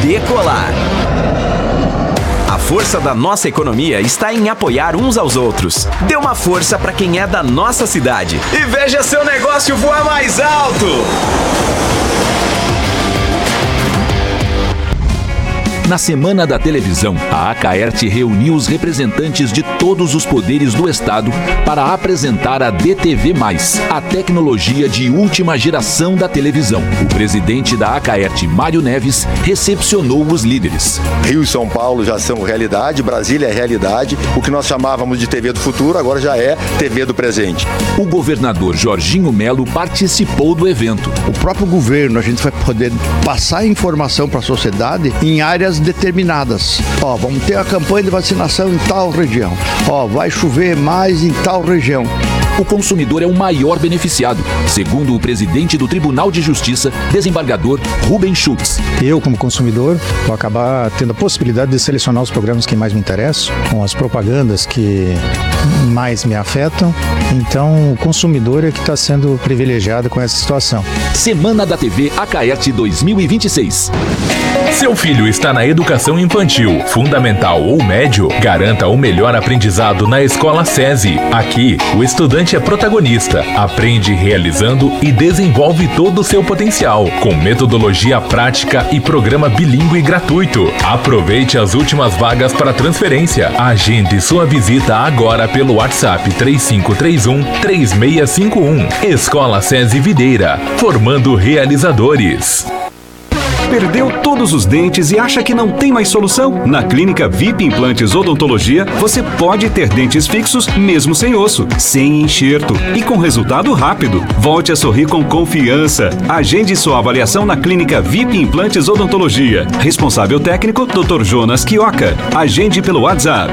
Decolar. A força da nossa economia está em apoiar uns aos outros. Dê uma força para quem é da nossa cidade e veja seu negócio voar mais alto! Na Semana da Televisão, a Acaert reuniu os representantes de todos os poderes do Estado para apresentar a DTV+, a tecnologia de última geração da televisão. O presidente da Acaert, Mário Neves, recepcionou os líderes. Rio e São Paulo já são realidade, Brasília é realidade. O que nós chamávamos de TV do futuro agora já é TV do presente. O governador Jorginho Melo participou do evento. O próprio governo, a gente vai poder passar informação para a sociedade em áreas determinadas. Vamos ter a campanha de vacinação em tal região. Vai chover mais em tal região. O consumidor é o maior beneficiado, segundo o presidente do Tribunal de Justiça, desembargador Rubens Schultz. Eu, como consumidor, vou acabar tendo a possibilidade de selecionar os programas que mais me interessam, com as propagandas que mais me afetam. Então, o consumidor é que está sendo privilegiado com essa situação. Semana da TV Acaert 2026. Seu filho está na educação infantil, fundamental ou médio? Garanta o melhor aprendizado na Escola SESI. Aqui, o estudante é protagonista, aprende realizando e desenvolve todo o seu potencial, com metodologia prática e programa bilíngue gratuito. Aproveite as últimas vagas para transferência. Agende sua visita agora pelo WhatsApp 3531-3651. Escola SESI Videira, formando realizadores. Perdeu todos os dentes e acha que não tem mais solução? Na Clínica VIP Implantes Odontologia, você pode ter dentes fixos mesmo sem osso, sem enxerto e com resultado rápido. Volte a sorrir com confiança. Agende sua avaliação na Clínica VIP Implantes Odontologia. Responsável técnico, Dr. Jonas Quioca. Agende pelo WhatsApp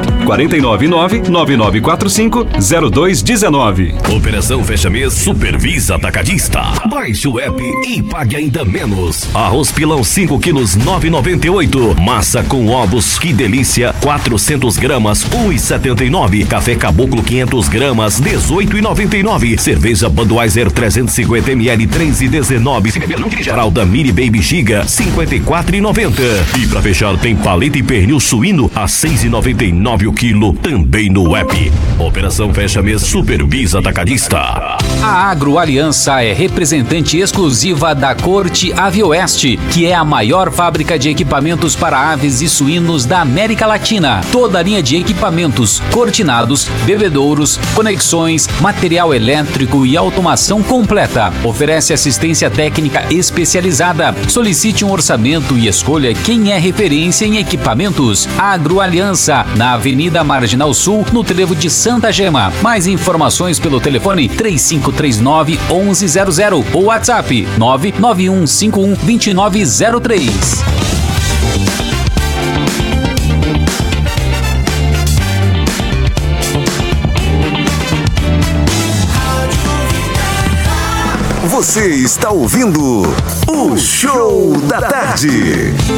499-9945-0219. Operação Fecha Mês Supervisa Atacadista. Baixe o app e pague ainda menos. Arroz pilão 5 quilos 9,98. Massa com ovos, que delícia, 400 gramas 1,79. Café Caboclo 500 gramas 18,99. Cerveja Budweiser 350 ml 3,19. Fralda Mini Baby Giga 54,90. E pra fechar tem paleta e pernil suíno a 6,99 o quilo, também no app. Operação Fecha Mês Supervisa Atacadista. A Agroaliança é representante exclusiva da Corte Avioeste, que é a maior fábrica de equipamentos para aves e suínos da América Latina. Toda a linha de equipamentos, cortinados, bebedouros, conexões, material elétrico e automação completa. Oferece assistência técnica especializada. Solicite um orçamento e escolha quem é referência em equipamentos. Agroaliança, na Avenida Marginal Sul, no trevo de Santa Gema. Mais informações pelo telefone 3539-1100 ou WhatsApp 99151-2903. Você está ouvindo o Show da Tarde.